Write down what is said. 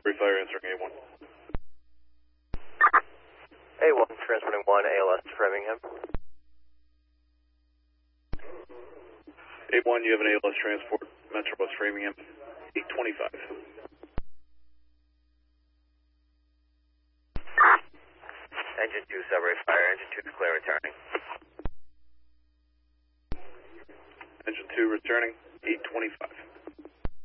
Fire answering A1. A1, transporting 1 ALS to Framingham. A1, you have an ALS transport, Metrobus Framingham, 825. Engine 2, Subway Fire, engine 2 is clear returning. Engine 2 returning, 825.